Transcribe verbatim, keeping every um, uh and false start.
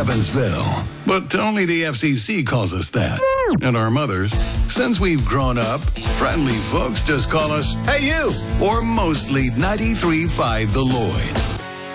Evansville. But only the F C C calls us that. And our mothers, since we've grown up, friendly folks just call us, "Hey, you!" Or mostly ninety-three point five The Lloyd.